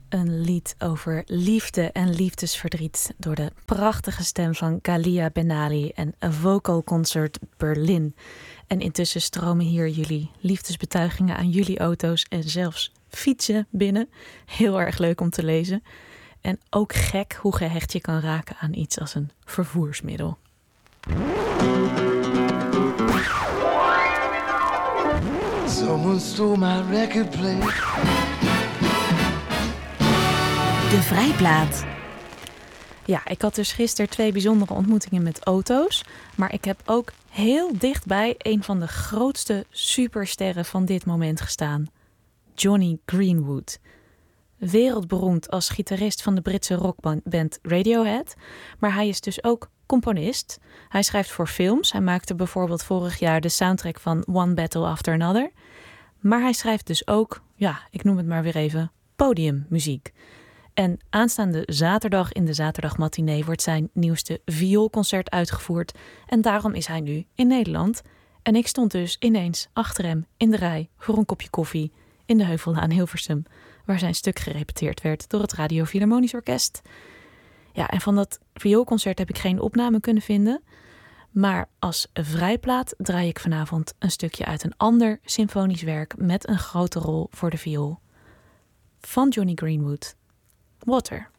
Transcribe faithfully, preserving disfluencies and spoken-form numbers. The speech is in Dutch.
Een lied over liefde en liefdesverdriet door de prachtige stem van Galia Benali en A Vocal Concert Berlin. En intussen stromen hier jullie liefdesbetuigingen aan jullie auto's en zelfs fietsen binnen. Heel erg leuk om te lezen. En ook gek hoe gehecht je kan raken aan iets als een vervoersmiddel. Someone stole my record player. De Vrijplaat. Ja, ik had dus gisteren twee bijzondere ontmoetingen met auto's. Maar ik heb ook heel dichtbij een van de grootste supersterren van dit moment gestaan. Jonny Greenwood. Wereldberoemd als gitarist van de Britse rockband Radiohead. Maar hij is dus ook componist. Hij schrijft voor films. Hij maakte bijvoorbeeld vorig jaar de soundtrack van One Battle After Another. Maar hij schrijft dus ook, ja, ik noem het maar weer even, podiummuziek. En aanstaande zaterdag in de zaterdagmatinee wordt zijn nieuwste vioolconcert uitgevoerd. En daarom is hij nu in Nederland. En ik stond dus ineens achter hem in de rij voor een kopje koffie in de Heuvellaan Hilversum, waar zijn stuk gerepeteerd werd door het Radio Philharmonisch Orkest. Ja, en van dat vioolconcert heb ik geen opname kunnen vinden. Maar als vrijplaat draai ik vanavond een stukje uit een ander symfonisch werk met een grote rol voor de viool. Van Jonny Greenwood. Water.